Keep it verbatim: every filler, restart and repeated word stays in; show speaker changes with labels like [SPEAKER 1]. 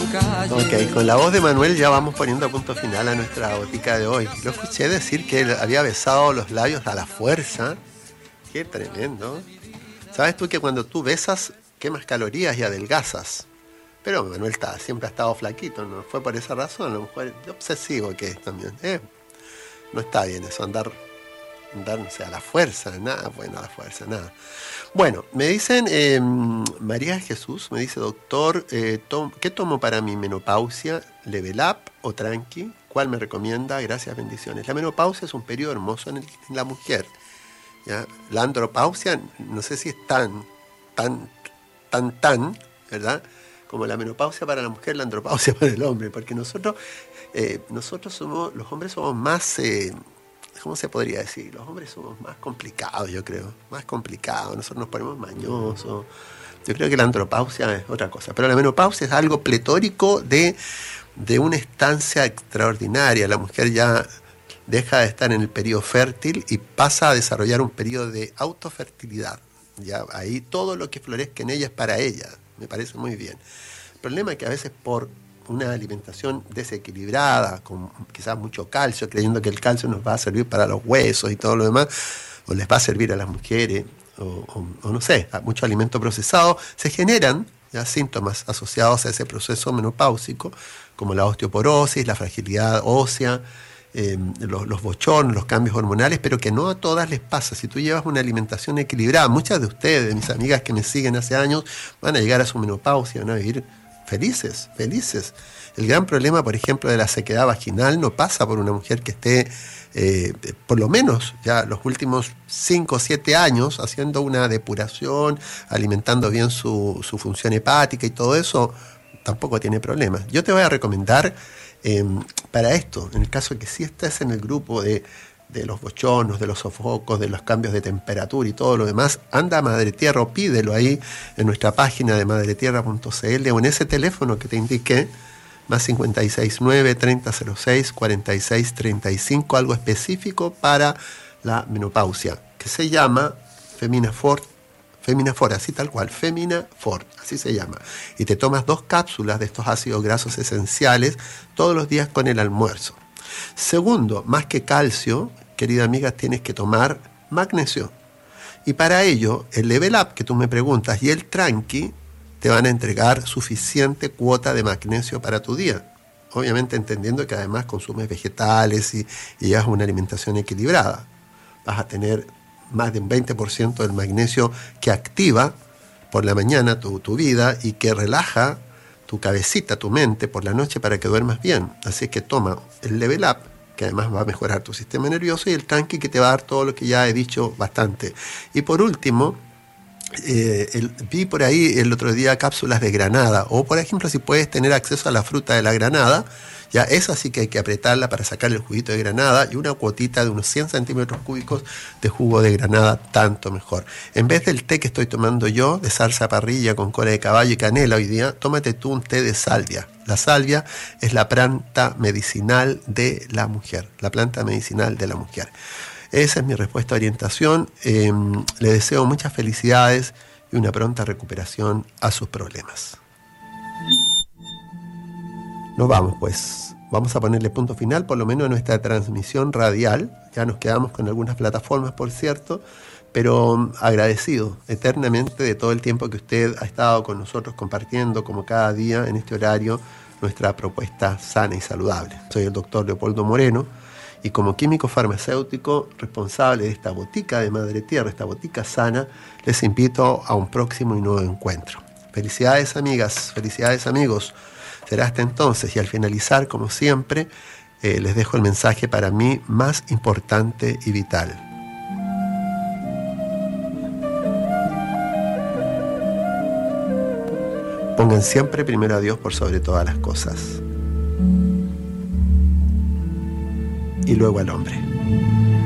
[SPEAKER 1] Ok, con la voz de Manuel ya vamos poniendo punto final a nuestra botica de hoy. Lo escuché decir que él había besado los labios a la fuerza. Qué tremendo. ¿Sabes tú que cuando tú besas quemas calorías y adelgazas? Pero Manuel está, siempre ha estado flaquito, ¿no? Fue por esa razón, a lo mejor obsesivo que es también. Eh, no está bien eso, andar, andar, no sé, a la fuerza, nada, bueno, a la fuerza, nada. Bueno, me dicen, eh, María Jesús, me dice, doctor, eh, tom, ¿qué tomo para mi menopausia? ¿Level Up o Tranqui? ¿Cuál me recomienda? Gracias, bendiciones. La menopausia es un periodo hermoso en, el, en la mujer, ¿ya? La andropausia, no sé si es tan, tan, tan, tan, ¿verdad?, como la menopausia para la mujer, la andropausia para el hombre, porque nosotros, eh, nosotros somos, los hombres somos más... Eh, ¿cómo se podría decir? Los hombres somos más complicados, yo creo, más complicados, nosotros nos ponemos mañosos. Yo creo que la andropausia es otra cosa, pero la menopausia es algo pletórico de, de una estancia extraordinaria. La mujer ya deja de estar en el periodo fértil y pasa a desarrollar un periodo de autofertilidad. Ya, ahí todo lo que florezca en ella es para ella, me parece muy bien. El problema es que a veces por una alimentación desequilibrada, con quizás mucho calcio, creyendo que el calcio nos va a servir para los huesos y todo lo demás, o les va a servir a las mujeres, o, o, o no sé, a mucho alimento procesado, se generan ya síntomas asociados a ese proceso menopáusico, como la osteoporosis, la fragilidad ósea, eh, los, los bochornos, los cambios hormonales, pero que no a todas les pasa. Si tú llevas una alimentación equilibrada, muchas de ustedes, de mis amigas que me siguen hace años, van a llegar a su menopausia, van a vivir felices, felices. El gran problema, por ejemplo, de la sequedad vaginal no pasa por una mujer que esté, eh, por lo menos ya los últimos cinco o siete años, haciendo una depuración, alimentando bien su, su función hepática y todo eso, tampoco tiene problemas. Yo te voy a recomendar eh, para esto, en el caso de que sí estés en el grupo de de los bochornos, de los sofocos, de los cambios de temperatura y todo lo demás, anda a Madre Tierra o pídelo ahí en nuestra página de madre tierra punto c l o en ese teléfono que te indiqué, más cincuenta y seis nueve, treinta cero seis, cuarenta y seis treinta y cinco, algo específico para la menopausia, que se llama Feminafor, Feminafor, así tal cual, Feminafor, así se llama. Y te tomas dos cápsulas de estos ácidos grasos esenciales todos los días con el almuerzo. Segundo, más que calcio, querida amiga, tienes que tomar magnesio. Y para ello, el Level Up que tú me preguntas y el Tranqui te van a entregar suficiente cuota de magnesio para tu día. Obviamente entendiendo que además consumes vegetales y, y llevas una alimentación equilibrada. Vas a tener más de un veinte por ciento del magnesio que activa por la mañana tu, tu vida y que relaja tu cabecita, tu mente por la noche para que duermas bien. Así que toma el Level Up, que además va a mejorar tu sistema nervioso, y el Tranqui, que te va a dar todo lo que ya he dicho bastante. Y por último, eh, el, vi por ahí el otro día cápsulas de granada, o por ejemplo si puedes tener acceso a la fruta de la granada, ya esa sí que hay que apretarla para sacar el juguito de granada, y una cuotita de unos cien centímetros cúbicos de jugo de granada, tanto mejor. En vez del té que estoy tomando yo, de salsa parrilla con cola de caballo y canela hoy día, tómate tú un té de salvia. La salvia es la planta medicinal de la mujer, la planta medicinal de la mujer. Esa es mi respuesta a orientación. Eh, le deseo muchas felicidades y una pronta recuperación a sus problemas. Nos vamos pues, vamos a ponerle punto final por lo menos a nuestra transmisión radial. Ya nos quedamos con algunas plataformas, por cierto, pero agradecido eternamente de todo el tiempo que usted ha estado con nosotros compartiendo como cada día en este horario nuestra propuesta sana y saludable. Soy el doctor Leopoldo Moreno y como químico farmacéutico responsable de esta botica de Madre Tierra, esta botica sana, les invito a un próximo y nuevo encuentro. Felicidades amigas, felicidades amigos. Será hasta entonces y al finalizar, como siempre, eh, les dejo el mensaje para mí más importante y vital. Pongan siempre primero a Dios por sobre todas las cosas y luego al hombre.